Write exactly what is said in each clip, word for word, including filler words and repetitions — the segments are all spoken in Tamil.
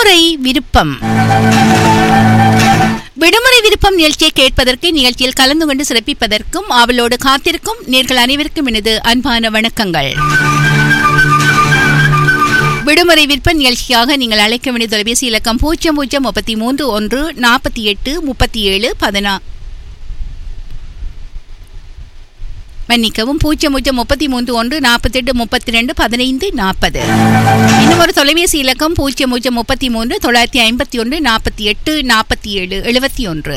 விடுமுறை விருப்பம். விடுமுறை விருப்பம் நிகழ்ச்சியை கேட்பதற்கு நிகழ்ச்சியில் கலந்து கொண்டு சிறப்பிப்பதற்கும் அவளோடு காத்திருக்கும் நேர்கள் அனைவருக்கும் எனது அன்பான வணக்கங்கள். விடுமுறை விருப்பம் நிகழ்ச்சியாக நீங்கள் அழைக்க வேண்டிய தொலைபேசி இலக்கம் பூஜ்ஜியம் பூஜ்ஜியம் முப்பத்தி மூன்று ஒன்று நாற்பத்தி எட்டு முப்பத்தி ஏழு பதினா மன்னிக்கவும் பூஜ்ஜியம் பூஜ்ஜியம் முப்பத்தி மூன்று ஒன்று நாற்பத்தி எட்டு முப்பத்தி ரெண்டு பதினைந்து நாற்பது. இன்னும் ஒரு தொலைபேசி இலக்கம் பூஜ்ஜியம் பூஜ்ஜியம் முப்பத்தி மூன்று தொள்ளாயிரத்தி ஐம்பத்தி ஒன்று நாற்பத்தி எட்டு நாற்பத்தி ஏழு எழுபத்தி ஒன்று.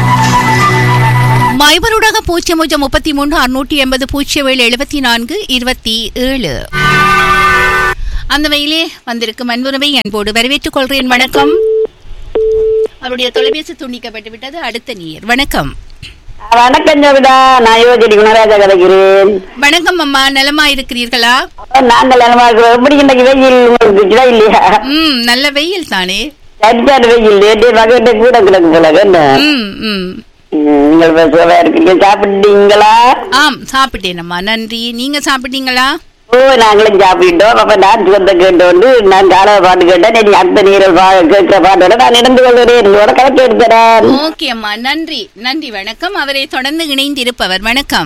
மைபரூடாக பூஜ்ஜியம் பூஜ்ஜியம் முப்பத்தி மூன்று அறுநூற்றி எண்பது பூஜ்ஜியம் ஏழு எழுபத்தி நான்கு இருபத்தி ஏழு. அந்த வகையிலே வந்திருக்கும் அன்புறவை அன்போடு வரவேற்றுக் கொள்கிறேன். வணக்கம். அவருடைய தொலைபேசி துண்டிக்கப்பட்டு விட்டது. அடுத்த நீர். வணக்கம். வணக்கம் ஜோபிதா, நான் யுவஜெடி குணராஜா கிடைக்கிறேன். வணக்கம் அம்மா, நலமா இருக்கிறீர்களா? நாங்கள் நலமா இருக்கிறோம். எப்படி இன்னைக்கு வெயில் உங்களுக்கு இல்லையா? ம், நல்ல வெயில் தானே. சரியான வெயில், நேற்று பகட்டு கூட கிடக்கு போல. ம் ம் நீங்கள் சுகமா இருக்கீங்க? சாப்பிட்டீங்களா? ஆம், சாப்பிட்டேனம்மா, நன்றி. நீங்க சாப்பிட்டீங்களா? ஓ, நாங்களும் சாப்பிட்டோம். அப்ப நான் சுகத்தை கேட்டு வந்து நான் கால பாட்டு கேட்டேன். நீ அடுத்த நீரல் கேட்கிற பாட்டோட நான் நடந்து கொள்கிறேன். என்னோட கலக்க எடுக்கிறேன். ஓகே அம்மா, நன்றி நன்றி. வணக்கம். அவரை தொடர்ந்து இணைந்திருப்பவர். வணக்கம்.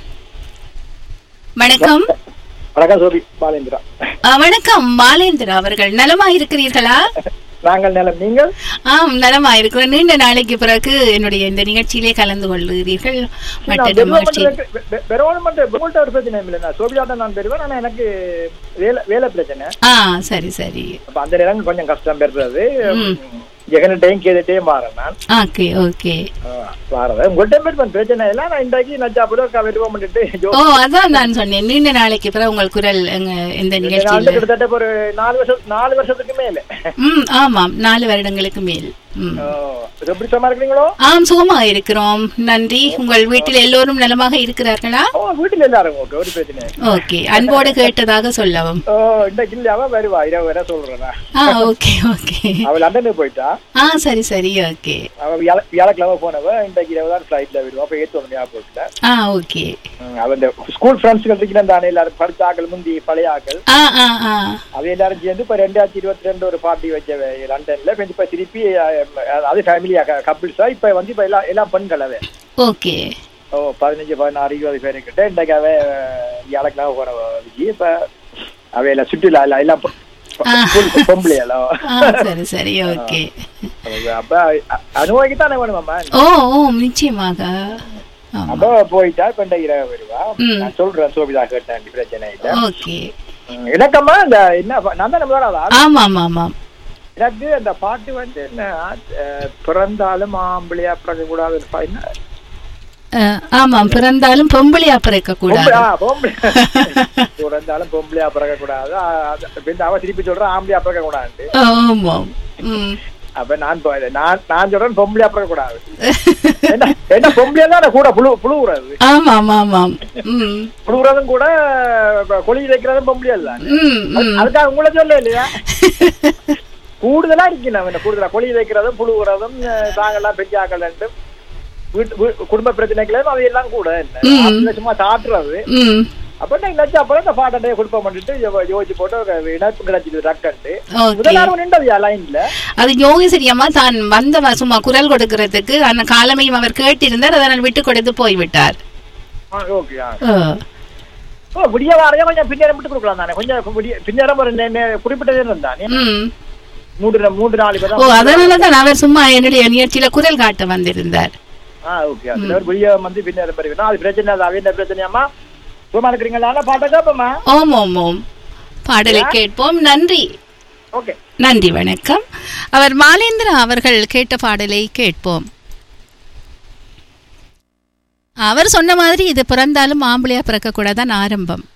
வணக்கம். வணக்கம் சோபி, பாலேந்திரா. வணக்கம் பாலேந்திரா அவர்கள், நலமா இருக்கிறீர்களா? நாங்கள் நலம், நீங்கள்? ஆம், நலமா இருக்கிறோம். நீண்ட நாளைக்கு பிறகு என்னுடைய இந்த நிகழ்ச்சியிலே கலந்து கொள்கிறீர்கள். நான் பெறுவேன், ஆனா எனக்கு வேலை பிரச்சனை. ஆ, சரி சரி. அப்ப அந்த நேரம் கொஞ்சம் கஷ்டம் பெறுறது. ஜெகனிட்டையும் கேட்டுட்டையும் மாறேன் நான். Okay okay. மாறேன் உங்கள்கிட்ட பிரச்சனை இல்லை. நான் இன்றைக்கு நச்சா போட்டு வெறுவம் பண்ணிட்டு. ஓ, அதான் நான் சொன்னேன், நீண்ட நாளைக்கு பிறகு உங்கள் குரல் இந்த நிகழ்ச்சியில் கிட்டத்தட்ட ஒரு நாலு வருஷம் நாலு வருஷத்துக்கு மேல. ம், ஆமாம், நாலு வருடங்களுக்கு மேல். எப்படி சும்மா இருக்கிறீங்களோ? ஆம், சுகமாக இருக்கிறோம், நன்றி. உங்கள் வீட்டில் எல்லோரும் நலமாக இருக்கிறார்களா? வீட்டில் எல்லாரும் ஓகே, ஒரு பிரச்சனை. ஓகே, அன்போடு கேட்டதாக சொல்லவும். இன்றைக்கு இல்ல வருவா, இரவு வர சொல்றேன். ஆ, ஓகே ஓகே. அவள் லண்டனுக்கு போயிட்டா. ஆ, சரி சரி. ஓகே. அவ வியாழக்கிழமை போனவ இன்றைக்கு இரவு தான் ஃபிளைட்ல விடுவா. அப்ப ஏத்து ஒண்ணு போயிட்டா. ஆ, ஓகே. அவ இந்த ஸ்கூல் ஃப்ரெண்ட்ஸ்கள் இருக்கிற தானே, எல்லாரும் படிச்ச ஆக்கள், முந்தி பழைய ஆக்கள். ஆ ஆ ஆ. அவ எல்லாரும் சேர்ந்து இப்ப ரெண்டாயிரத்தி இருபத்தி ரெண்டு ஒரு பார்ட்டி வச்ச லண்டன்ல. இப்ப திருப்பி அது ஃபேமிலியா கப்பிள்ஸா இப்ப வந்து இப்ப எல்லாம் எல்லாம் பெண்களவே. ஓகே. ஓ, பதினஞ்சு பதினாறு இருபது பேரு கிட்ட இன்றைக்கு அவ வியாழக்கிழமை போன விஜி. இப்ப அவையில சுற்றுலா இல்ல எல்லாம் பொம்பளையாலோ. சரி சரி. ஓகே. அப்ப அனுபவிக்கத்தானே வேணுமாம்மா? ஓ ஓ, நிச்சயமாக. அப்ப போயிட்டா இப்ப இன்றைக்கு இரவு வருவா. நான் சொல்றேன் சோபிதா, கேட்டேன், பிரச்சனை இல்லை. ஓகே. எனக்கம்மா இந்த என்ன நான் தான் நம்மளோட. ஆமா ஆமா ஆமா. எனக்கு அந்த பாட்டு வந்து என்ன, பிறந்தாலும் ஆம்பளையா பிறக்க கூடாது. ஆமாம், பிறந்தாலும் பொம்பளையா பிறக்க கூடாது. பிறந்தாலும் பொம்பளையா பிறக்க கூடாது. அவ திருப்பி சொல்றேன் ஆம்பளையா பிறக்க கூடாது. ஆமாம். அப்ப நான் நான் நான் சொல்றேன் பொம்பளையா பிறக்க கூடாது. என்ன பொம்பளையா தான் கூட புழு புழுவுறது. ஆமாம் ஆமாம். புழுவுறதும் கூட கொழி வைக்கிறதும் பொம்பளையா இல்ல. அதுக்காக உங்களை சொல்ல இல்லையா? கூடுதலா இருக்கணும். கூடுதலா கொழி வைக்கிறதும் புழுவுறதும் தாங்கெல்லாம் பெஞ்சாக்கள் குடும்ப பிரச்சனைகளும் அவையெல்லாம் கூட சும்மா சாட்டுறது. அப்ப நச்சு அப்புறம் இந்த பாட்டை குடும்பம் பண்ணிட்டு யோசிச்சு போட்டு இணைப்பு கிடைச்சிது டக்குண்டு. முதலாவது நின்றதுயா லைன்ல. அது யோகேஸ்வரியம்மா தான் வந்த சும்மா குரல் கொடுக்கறதுக்கு அந்த காலமையும் அவர் கேட்டிருந்தார், அதனால் விட்டு கொடுத்து போய்விட்டார். விடிய வாரையா கொஞ்சம் பின்னேரம் விட்டு கொடுக்கலாம் தானே, கொஞ்சம் பின்னேரம் குறிப்பிட்ட நேரம் தானே. மூன்று மூன்று நாலு பேர். ஓ, அதனாலதான் அவர் சும்மா என்னுடைய நிகழ்ச்சியில குரல் காட்ட வந்திருந்தார். வந்து பின்னேரம் பெறுவேன். அது பிரச்சனை. அது என்ன பிரச்சனையாமா? சும்மா இருக்கிறீங்களா? பாட்டை கேட்போமா? ஓம் ஓம் ஓம். பாடலை கேட்போம். நன்றி. ஓகே, நன்றி, வணக்கம். அவர் மாலேந்திரா அவர்கள் கேட்ட பாடலை கேட்போம். அவர் சொன்ன மாதிரி இது பிறந்தாலும் ஆம்பளையா பிறக்க கூடாதான் ஆரம்பம்.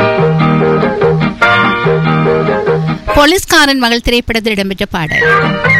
போலீஸ்காரன் மகள் திரைப்படத்தில் இடம்பெற்ற பாடல்.